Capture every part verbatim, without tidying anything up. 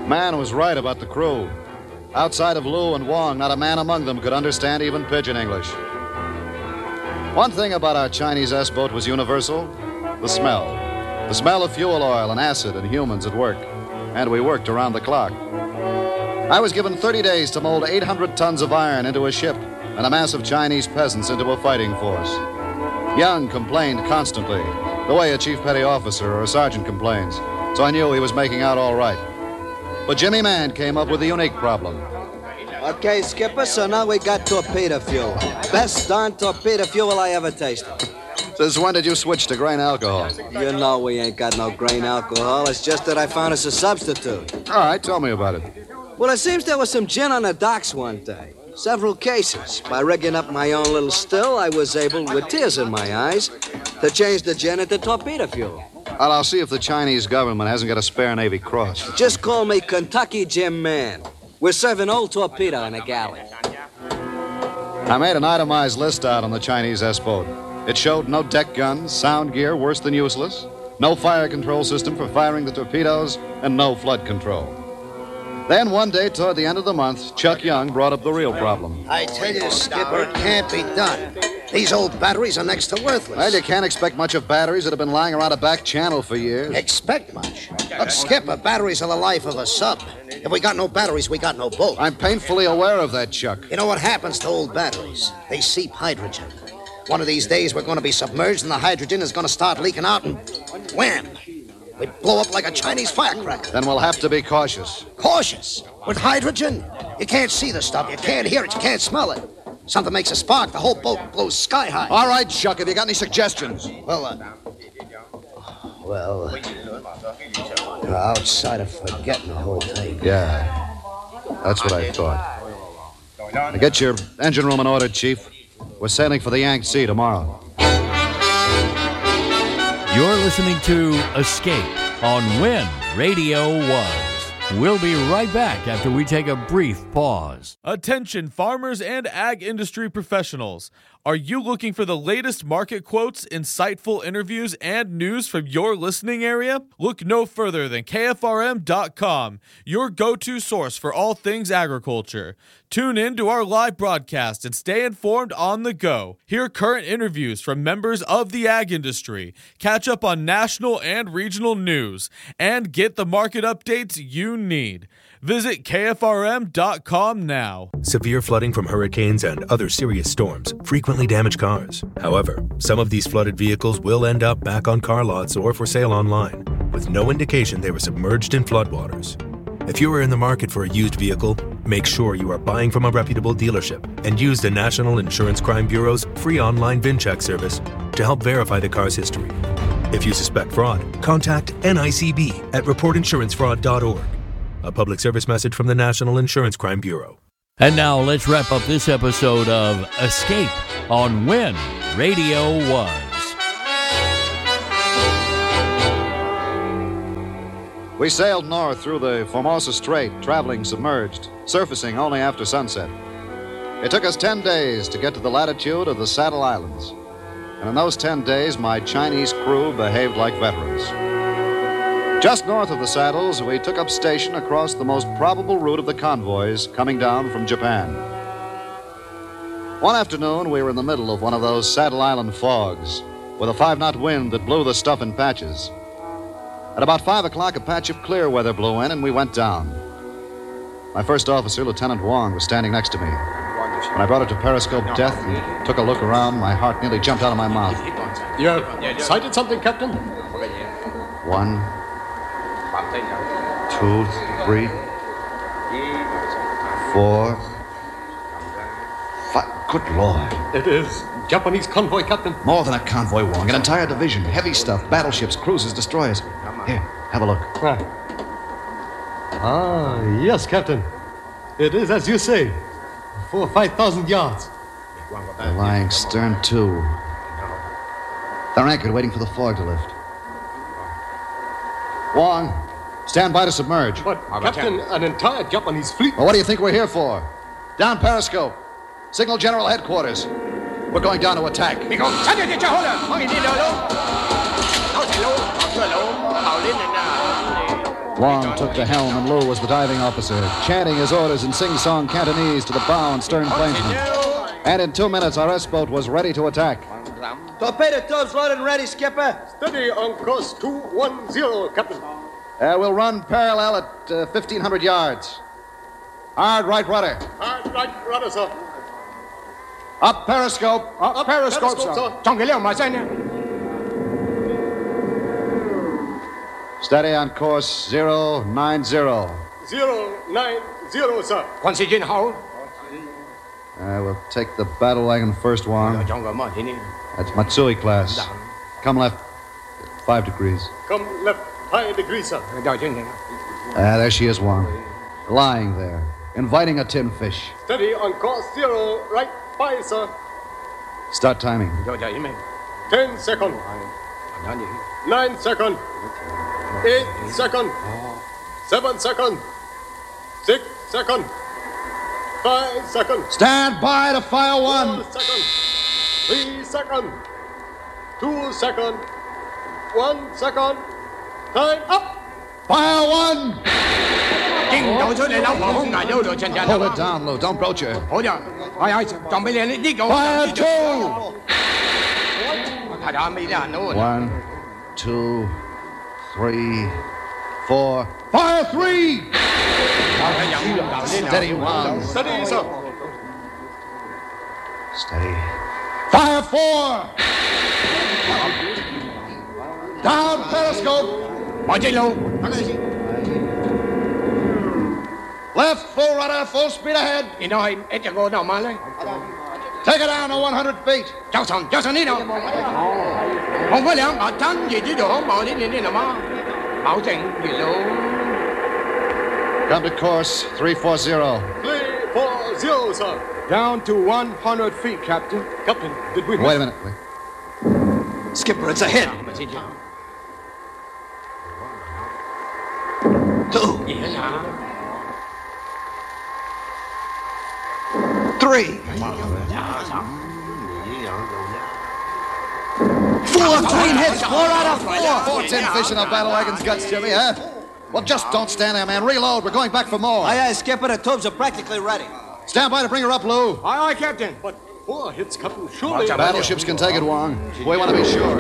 Man was right about the crew. Outside of Lou and Wong, not a man among them could understand even pidgin English. One thing about our Chinese S-boat was universal: the smell. The smell of fuel oil and acid and humans at work. And we worked around the clock. I was given thirty days to mold eight hundred tons of iron into a ship and a mass of Chinese peasants into a fighting force. Young complained constantly, the way a chief petty officer or a sergeant complains, so I knew he was making out all right. But Jimmy Mann came up with a unique problem. Okay, Skipper, so now we got torpedo fuel. Best darn torpedo fuel I ever tasted. Since when did you switch to grain alcohol? You know we ain't got no grain alcohol. It's just that I found us a substitute. All right, tell me about it. Well, it seems there was some gin on the docks one day. Several cases. By rigging up my own little still, I was able, with tears in my eyes, to change the gin into torpedo fuel. Well, I'll see if the Chinese government hasn't got a spare Navy cross. Just call me Kentucky Jim Mann. We're serving old torpedo in a galley. I made an itemized list out on the Chinese S-boat. It showed no deck guns, sound gear worse than useless, no fire control system for firing the torpedoes, and no flood control. Then one day toward the end of the month, Chuck Young brought up the real problem. I tell you, Skipper, it can't be done. These old batteries are next to worthless. Well, you can't expect much of batteries that have been lying around a back channel for years. Expect much? Look, Skipper, batteries are the life of a sub. If we got no batteries, we got no boat. I'm painfully aware of that, Chuck. You know what happens to old batteries? They seep hydrogen. One of these days, we're going to be submerged, and the hydrogen is going to start leaking out, and wham! We blow up like a Chinese firecracker. Then we'll have to be cautious. Cautious? With hydrogen? You can't see the stuff. You can't hear it. You can't smell it. Something makes a spark, the whole boat blows sky high. All right, Chuck, have you got any suggestions? Well, uh... Well, uh, you're outside of forgetting the whole thing. Yeah, that's what I thought. Now get your engine room in order, Chief. We're sailing for the Yangtze tomorrow. You're listening to Escape on When Radio Was. We'll be right back after we take a brief pause. Attention farmers and ag industry professionals. Are you looking for the latest market quotes, insightful interviews, and news from your listening area? Look no further than K F R M dot com, your go-to source for all things agriculture. Tune in to our live broadcast and stay informed on the go. Hear current interviews from members of the ag industry, catch up on national and regional news, and get the market updates you need. Visit K F R M dot com now. Severe flooding from hurricanes and other serious storms frequently damage cars. However, some of these flooded vehicles will end up back on car lots or for sale online, with no indication they were submerged in floodwaters. If you are in the market for a used vehicle, make sure you are buying from a reputable dealership and use the National Insurance Crime Bureau's free online VIN check service to help verify the car's history. If you suspect fraud, contact N I C B at report insurance fraud dot org. A public service message from the National Insurance Crime Bureau. And now let's wrap up this episode of Escape on When Radio Was. We sailed north through the Formosa Strait, traveling submerged, surfacing only after sunset. It took us ten days to get to the latitude of the Saddle Islands. And in those ten days, my Chinese crew behaved like veterans. Just north of the Saddles, we took up station across the most probable route of the convoys coming down from Japan. One afternoon, we were in the middle of one of those Saddle Island fogs, with a five-knot wind that blew the stuff in patches. At about five o'clock, a patch of clear weather blew in, and we went down. My first officer, Lieutenant Wong, was standing next to me. When I brought her to periscope death and took a look around, my heart nearly jumped out of my mouth. You sighted something, Captain? One, two, three, four, five. Good Lord. It is Japanese convoy, Captain. More than a convoy, Wong. An entire division. Heavy stuff. Battleships, cruisers, destroyers. Here, have a look. Ah, ah yes, Captain. It is as you say. Four or five thousand yards. They're lying stern to. They're anchored, waiting for the fog to lift. Wong, stand by to submerge. But, Captain, an entire Japanese fleet... Well, what do you think we're here for? Down periscope. Signal General Headquarters. We're going down to attack. Wong took the helm and Lou was the diving officer, chanting his orders in sing-song Cantonese to the bow and stern planesmen. And in two minutes, our S-boat was ready to attack. Torpedo tubes loaded and ready, Skipper. Steady on course two one zero, Captain. Uh, we'll run parallel at uh, fifteen hundred yards. Hard right rudder. Hard right rudder, sir. Up periscope. Up, Up periscope, periscope, sir. Steady on course zero nine zero. zero nine zero, sir. Uh, we'll take the battle wagon first, Wong. That's Matsui class. Come left, five degrees. Come left, five degrees, sir. Ah, there she is, Wong. Lying there, inviting a tin fish. Steady on course zero, right five, sir. Start timing. Ten second. Nine second. Eight second. Seven second. Six second. Five second. Stand by to fire one. Four second. Three second. Two second. One second. Time up. Fire one. Hold it down, Lou. Don't broach her. Fire two. One, two, three, four. Fire three. Steady, Wong. Steady, sir. Steady. Fire four. Down periscope. Left full rudder, full speed ahead. Take it down to one hundred feet. Come to course three four zero. Three four zero, sir. Down to one hundred feet, Captain. Captain, did we miss? Wait a minute, wait. Skipper, it's a hit. Two. Three. Four clean hits. Four out of four. Four tin fish in a battle wagon's guts, Jimmy, huh? Well, just don't stand there, man. Reload. We're going back for more. Aye, aye, Skipper. The tubes are practically ready. Stand by to bring her up, Lou. Aye, aye, Captain. But four hits, Captain. Surely. Battleships can take it, Wong. We want to be sure.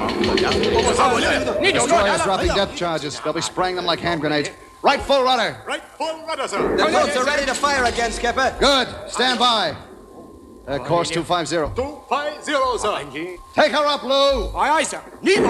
Destroyers dropping depth charges. They'll be spraying them like hand grenades. Right full rudder. Right full rudder, sir. The tubes are ready to fire again, Skipper. Good. Stand by. Uh, course two five zero. Two five zero, sir. Take her up, Lou. Aye, aye, sir.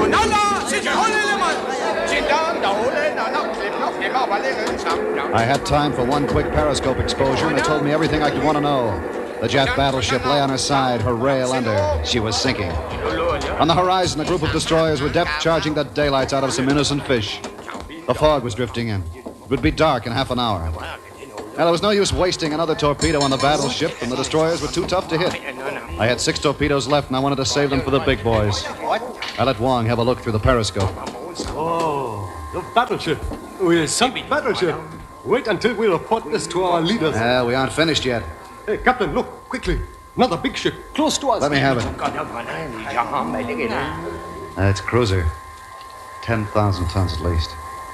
I had time for one quick periscope exposure, and it told me everything I could want to know. The Jap battleship lay on her side, her rail under. She was sinking. On the horizon, a group of destroyers were depth charging the daylights out of some innocent fish. The fog was drifting in. It would be dark in half an hour. Now, there was no use wasting another torpedo on the battleship, and the destroyers were too tough to hit. I had six torpedoes left, and I wanted to save them for the big boys. I let Wong have a look through the periscope. Oh, the battleship. We sunk battleship. Wait until we report this to our leaders. Ah, uh, we aren't finished yet. Hey, Captain, look, quickly. Another big ship, close to us. Let me have it. That's cruiser. ten thousand tons at least.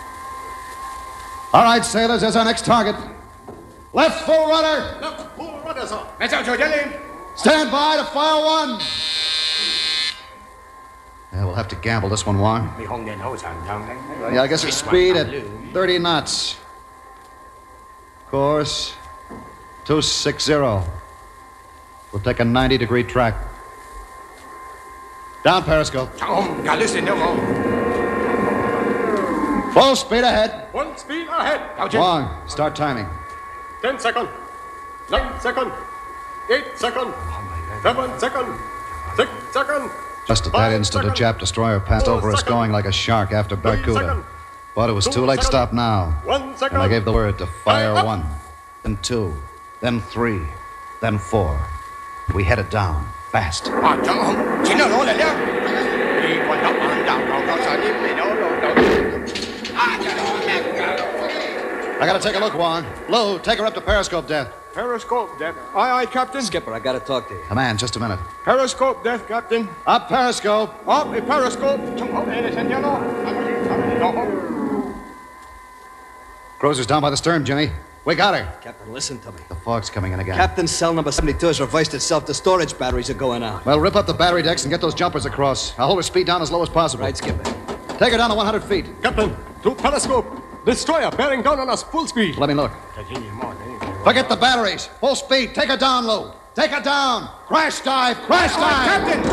All right, sailors, there's our next target. Left full rudder. Left full rudder, sir. Stand by to fire one. Yeah, we'll have to gamble this one, Wong. Yeah, I guess it's speed at thirty knots. Course two six zero. We'll take a ninety degree track. Down periscope. Full speed ahead. One speed ahead. Wong, start timing. Ten second. Nine second. Eight second. Seven second. Six second. Just at that instant, a Jap destroyer passed over us going like a shark after Barracuda. But it was too late to stop now. One second. And I gave the word to fire one, then two, then three, then four. We headed down, fast. I gotta take a look, Wong. Lou, take her up to periscope depth. Periscope depth. Aye, aye, Captain. Skipper, I gotta talk to you. Come on, just a minute. Periscope depth, Captain. Up periscope. Up a periscope. Cruiser's down by the stern, Jimmy. We got her. Captain, listen to me. The fog's coming in again. Captain, cell number seventy-two has reversed itself. The storage batteries are going out. Well, rip up the battery decks and get those jumpers across. I'll hold her speed down as low as possible. Right, Skipper. Take her down to one hundred feet. Captain, to periscope. Destroyer bearing down on us full speed. Let me look. Forget the batteries. Full speed. Take her down, Lou. Take her down. Crash dive. Crash dive. Captain!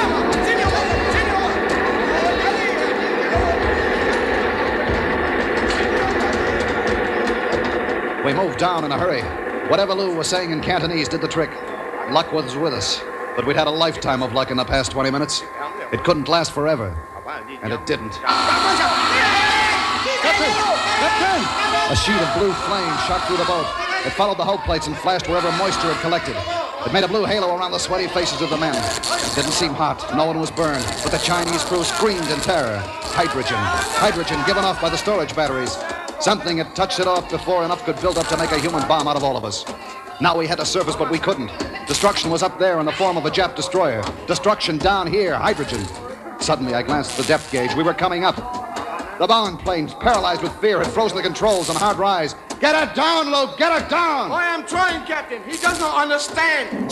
We moved down in a hurry. Whatever Lou was saying in Cantonese did the trick. Luck was with us. But we'd had a lifetime of luck in the past twenty minutes. It couldn't last forever. And it didn't. Captain! Captain! A sheet of blue flame shot through the boat. It followed the hull plates and flashed wherever moisture had collected. It made a blue halo around the sweaty faces of the men. It didn't seem hot. No one was burned. But the Chinese crew screamed in terror. Hydrogen. Hydrogen given off by the storage batteries. Something had touched it off before enough could build up to make a human bomb out of all of us. Now we had to surface, but we couldn't. Destruction was up there in the form of a Jap destroyer. Destruction down here, hydrogen. Suddenly, I glanced at the depth gauge. We were coming up. The bombing planes, paralyzed with fear, had frozen the controls on hard rise. Get her down, Lou! Get her down! I am trying, Captain. He does not understand.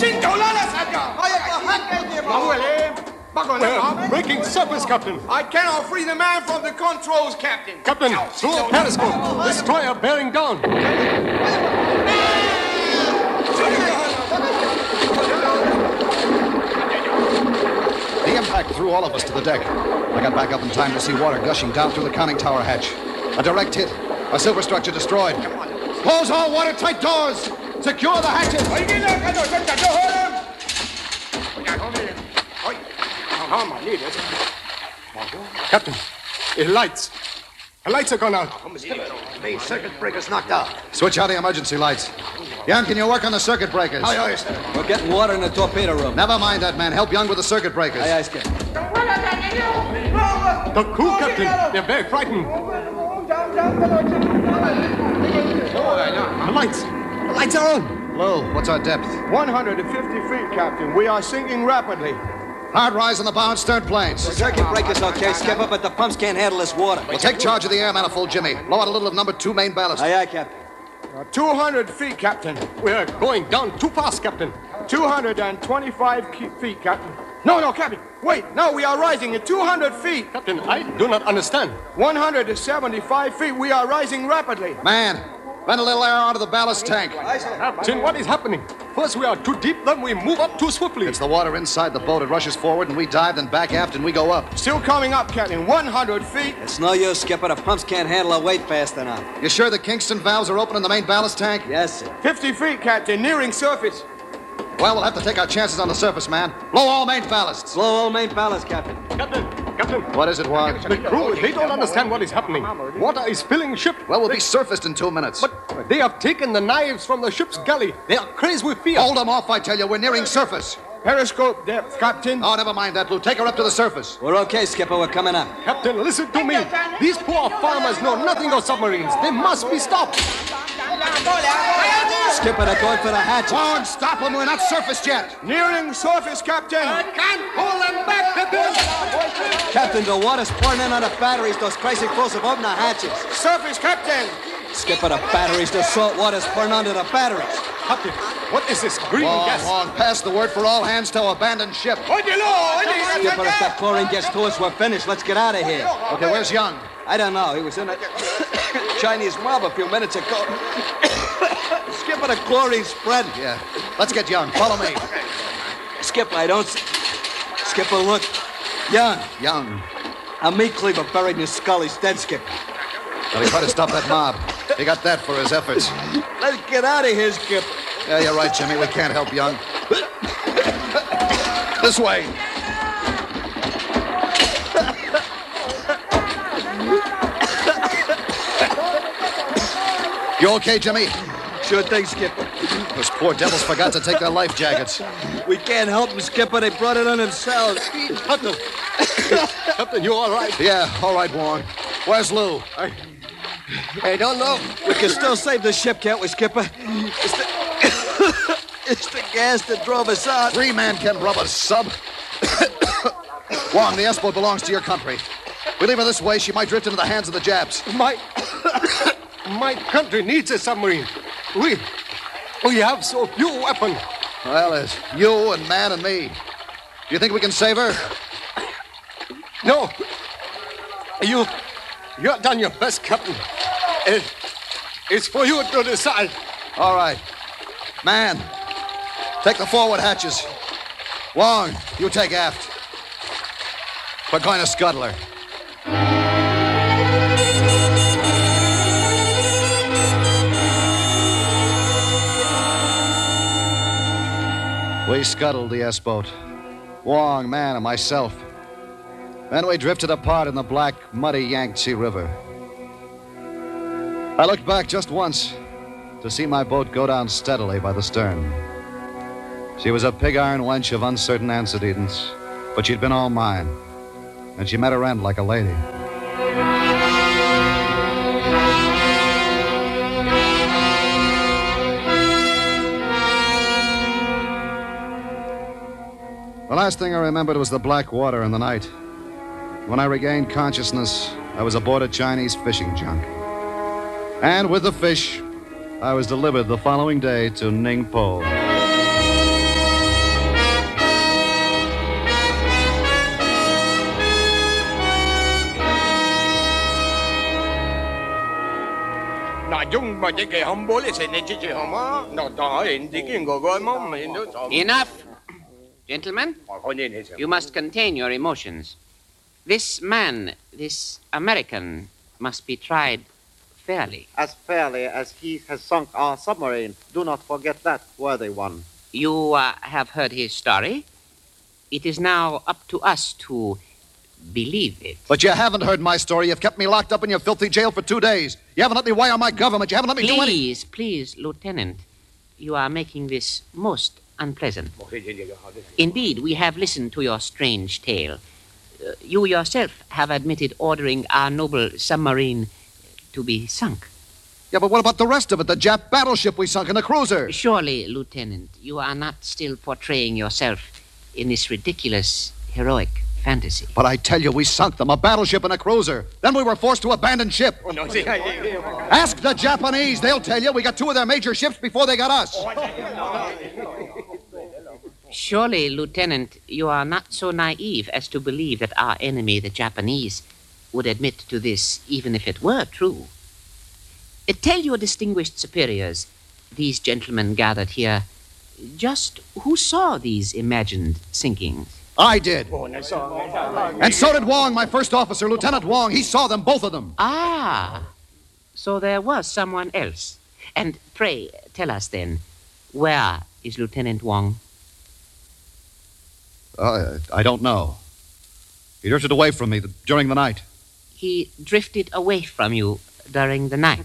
We're breaking surface, Captain. I cannot free the man from the controls, Captain. Captain, through a periscope. Destroyer bearing down. The impact threw all of us to the deck. I got back up in time to see water gushing down through the conning tower hatch. A direct hit. A silver structure destroyed. Close all watertight doors. Secure the hatches. Captain, it lights. The lights are gone out. Main circuit breaker's knocked out. Switch out the emergency lights. Young, can you work on the circuit breakers? Aye, aye, sir. We're getting water in the torpedo room. Never mind that, man. Help Young with the circuit breakers. Aye, aye, Skipper. The crew, Captain, they're very frightened. The lights. The lights are on. Lou, what's our depth? one hundred fifty feet, Captain. We are sinking rapidly. Hard rise on the bow and stern planes. The circuit breaker's okay, Skipper, but the pumps can't handle this water. We'll take charge of the air manifold, Jimmy. Blow out a little of number two main ballast. Aye, aye, Captain. Uh, two hundred feet, Captain. We're going down too fast, Captain. two hundred twenty-five feet, Captain. No, no, Captain. Wait, no, we are rising at two hundred feet. Captain, I do not understand. one hundred seventy-five feet. We are rising rapidly. Man, vent a little air out of the ballast tank. Captain, what is happening? First we are too deep, then we move up too swiftly. It's the water inside the boat. It rushes forward, and we dive, then back aft, and we go up. Still coming up, Captain. one hundred feet. It's no use, Skipper. The pumps can't handle our weight fast enough. You sure the Kingston valves are open in the main ballast tank? Yes, sir. fifty feet, Captain. Nearing surface. Well, we'll have to take our chances on the surface, man. Blow all main ballasts. Blow all main ballast, Captain. Captain, Captain. What is it, Ward? The crew, they don't understand what is happening. Water is filling ship. Well, we'll be surfaced in two minutes. But they have taken the knives from the ship's galley. They are crazed with fear. Hold them off, I tell you. We're nearing surface. Periscope depth, Captain. Oh, never mind that, Lou. Take her up to the surface. We're okay, Skipper. We're coming up. Captain, listen to me. These poor farmers know nothing of submarines. They must be stopped. Skipper, they're going for the hatch. Ward, stop them. We're not surfaced yet. Nearing surface, Captain. Can't hold them back, Captain. Captain, the water's pouring in on the batteries. Those crazy fools have opened the hatches. Surface, Captain. Skipper, the batteries. The salt water's pouring onto the batteries. Captain, what is this green Wong, gas? Wong, pass the word for all hands to abandon ship. Skipper, if that chlorine gets to us, we're finished. Let's get out of here. Okay, where's Young? I don't know. He was in a Chinese mob a few minutes ago. Skipper, the chlorine spread. Yeah. Let's get Young. Follow me. Skipper, I don't see... Skipper, look. Young. Young. A meat cleaver buried in his skull. He's dead, Skipper. Well, he tried to stop that mob. He got that for his efforts. Let's get out of here, Skipper. Yeah, you're right, Jimmy. We can't help Young. This way. You okay, Jimmy? Sure thing, Skipper. Those poor devils forgot to take their life jackets. We can't help them, Skipper. They brought it on themselves. Captain. Captain, you all right? Yeah, all right, Warren. Where's Lou? I, I don't know. We can still save the ship, can't we, Skipper? It's the, it's the gas that drove us out. Three man can rub a sub. Warren, the S-boat belongs to your country. We leave her this way, she might drift into the hands of the Japs. My... My country needs a submarine. We, we have so few weapons. Well, it's you and Man and me. Do you think we can save her? No. You, you've done your best, Captain. It, it's for you to decide. All right. Man, take the forward hatches. Wong, you take aft. We're going to scuttle her. We scuttled the S-boat. Wong, Man, and myself. Then we drifted apart in the black, muddy Yangtze River. I looked back just once to see my boat go down steadily by the stern. She was a pig-iron wench of uncertain antecedents, but she'd been all mine, and she met her end like a lady. The last thing I remembered was the black water in the night. When I regained consciousness, I was aboard a Chinese fishing junk. And with the fish, I was delivered the following day to Ningpo. Enough. Gentlemen, you must contain your emotions. This man, this American, must be tried fairly. As fairly as he has sunk our submarine. Do not forget that, worthy one. You uh, have heard his story. It is now up to us to believe it. But you haven't heard my story. You've kept me locked up in your filthy jail for two days. You haven't let me wire my government. You haven't let me please, do any... Please, please, Lieutenant. You are making this most unpleasant. Indeed, we have listened to your strange tale. Uh, you yourself have admitted ordering our noble submarine to be sunk. Yeah, but what about the rest of it? The Jap battleship we sunk in the cruiser? Surely, Lieutenant, you are not still portraying yourself in this ridiculous, heroic fantasy. But I tell you, we sunk them, a battleship and a cruiser. Then we were forced to abandon ship. Oh, no. Ask the Japanese. They'll tell you we got two of their major ships before they got us. Surely, Lieutenant, you are not so naive as to believe that our enemy, the Japanese, would admit to this, even if it were true. Uh, tell your distinguished superiors, these gentlemen gathered here, just who saw these imagined sinkings. I did. And so did Wong, my first officer, Lieutenant Wong. He saw them, both of them. Ah, so there was someone else. And pray, tell us then, where is Lieutenant Wong? Uh, I don't know. He drifted away from me during the night. He drifted away from you during the night.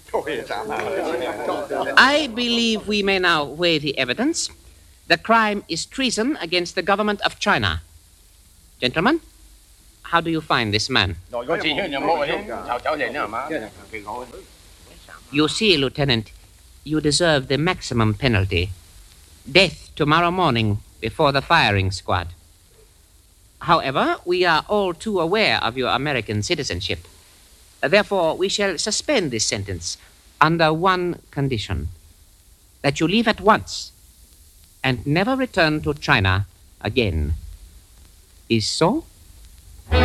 I believe we may now weigh the evidence. The crime is treason against the government of China. Gentlemen, how do you find this man? You see, Lieutenant, you deserve the maximum penalty. Death tomorrow morning before the firing squad. However, we are all too aware of your American citizenship. Therefore, we shall suspend this sentence under one condition. That you leave at once and never return to China again. Is so?